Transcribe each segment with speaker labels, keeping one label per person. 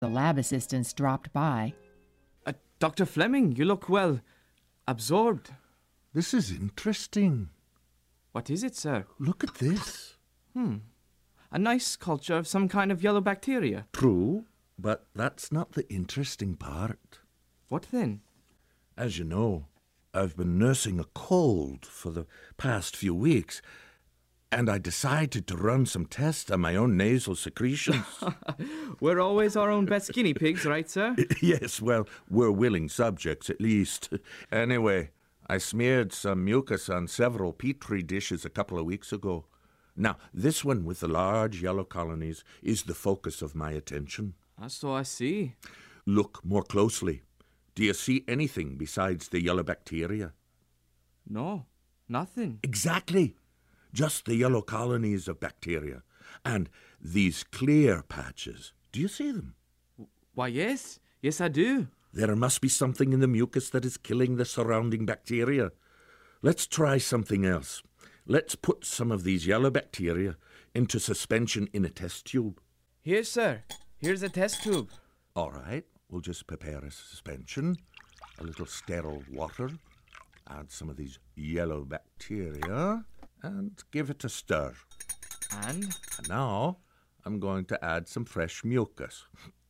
Speaker 1: The lab assistants dropped by.
Speaker 2: Dr. Fleming, you look, well, absorbed.
Speaker 3: This is interesting.
Speaker 2: What is it, sir?
Speaker 3: Look at this.
Speaker 2: A nice culture of some kind of yellow bacteria.
Speaker 3: True, but that's not the interesting part.
Speaker 2: What then?
Speaker 3: As you know, I've been nursing a cold for the past few weeks, and I decided to run some tests on my own nasal secretions.
Speaker 2: We're always our own best guinea pigs, right, sir?
Speaker 3: Yes, well, we're willing subjects at least. Anyway, I smeared some mucus on several petri dishes a couple of weeks ago. Now, this one with the large yellow colonies is the focus of my attention.
Speaker 2: So I see.
Speaker 3: Look more closely. Do you see anything besides the yellow bacteria?
Speaker 2: No, nothing.
Speaker 3: Exactly. Just the yellow colonies of bacteria. And these clear patches. Do you see them?
Speaker 2: Why, yes. Yes, I do.
Speaker 3: There must be something in the mucus that is killing the surrounding bacteria. Let's try something else. Let's put some of these yellow bacteria into suspension in a test tube.
Speaker 2: Here, sir. Here's a test tube.
Speaker 3: All right. We'll just prepare a suspension, a little sterile water, add some of these yellow bacteria, and give it a stir.
Speaker 2: And
Speaker 3: now I'm going to add some fresh mucus.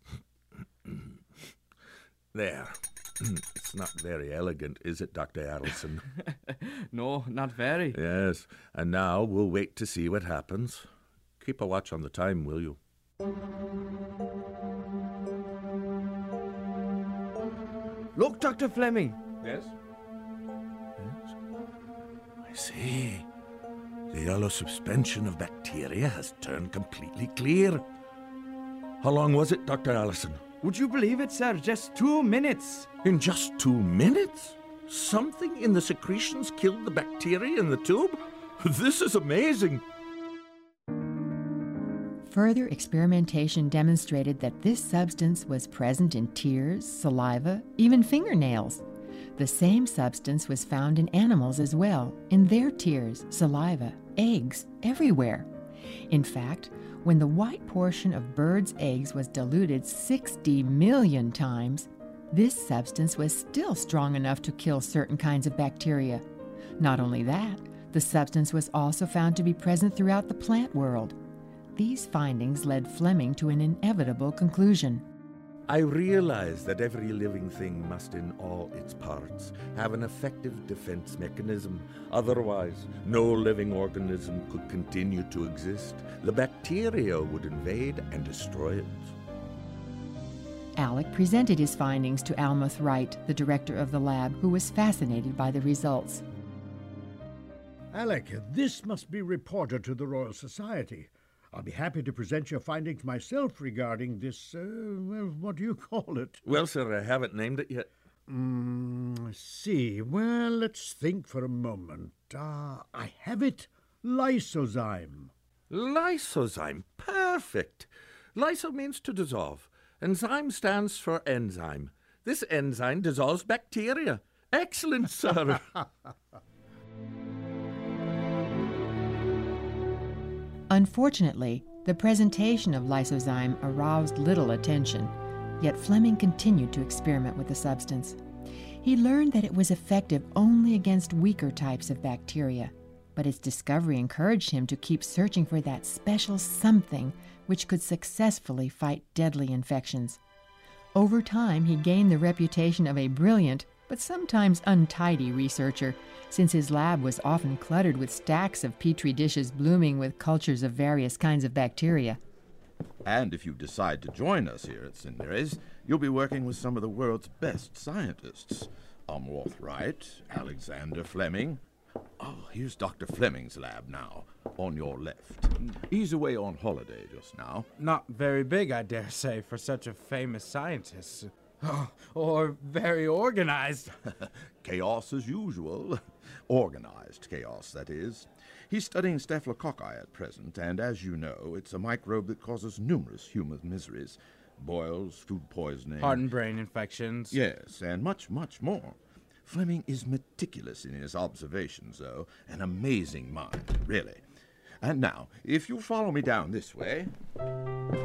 Speaker 3: There. It's not very elegant, is it, Dr. Adelson?
Speaker 2: No, not very.
Speaker 3: Yes. And now we'll wait to see what happens. Keep a watch on the time, will you?
Speaker 2: Look, Dr. Fleming.
Speaker 3: Yes? Yes? I see. The yellow suspension of bacteria has turned completely clear. How long was it, Dr. Allison?
Speaker 2: Would you believe it, sir? Just 2 minutes.
Speaker 3: In just 2 minutes? Something in the secretions killed the bacteria in the tube? This is amazing.
Speaker 1: Further experimentation demonstrated that this substance was present in tears, saliva, even fingernails. The same substance was found in animals as well, in their tears, saliva, eggs, everywhere. In fact, when the white portion of birds' eggs was diluted 60 million times, this substance was still strong enough to kill certain kinds of bacteria. Not only that, the substance was also found to be present throughout the plant world. These findings led Fleming to an inevitable conclusion.
Speaker 3: I realize that every living thing must, in all its parts, have an effective defense mechanism. Otherwise, no living organism could continue to exist. The bacteria would invade and destroy it.
Speaker 1: Alec presented his findings to Almuth Wright, the director of the lab, who was fascinated by the results.
Speaker 4: Alec, this must be reported to the Royal Society. I'll be happy to present your findings myself regarding this, what do you call it?
Speaker 3: Well, sir, I haven't named it yet.
Speaker 4: See. Well, let's think for a moment. I have it. Lysozyme.
Speaker 3: Lysozyme. Perfect. Lyso means to dissolve, and zyme stands for enzyme. This enzyme dissolves bacteria. Excellent, sir.
Speaker 1: Unfortunately, the presentation of lysozyme aroused little attention, yet Fleming continued to experiment with the substance. He learned that it was effective only against weaker types of bacteria, but its discovery encouraged him to keep searching for that special something which could successfully fight deadly infections. Over time, he gained the reputation of a brilliant but sometimes untidy researcher, since his lab was often cluttered with stacks of petri dishes blooming with cultures of various kinds of bacteria.
Speaker 5: And if you decide to join us here at St. Mary's, you'll be working with some of the world's best scientists. Almuth Wright, Alexander Fleming. Oh, here's Dr. Fleming's lab now, on your left. He's away on holiday just now.
Speaker 2: Not very big, I dare say, for such a famous scientist. Or very organized.
Speaker 5: Chaos as usual. Organized chaos, that is. He's studying staphylococci at present, and as you know, it's a microbe that causes numerous human miseries. Boils, food poisoning.
Speaker 2: Heart and brain infections.
Speaker 5: Yes, and much, much more. Fleming is meticulous in his observations, though. An amazing mind, really. And now, if you'll follow me down this way...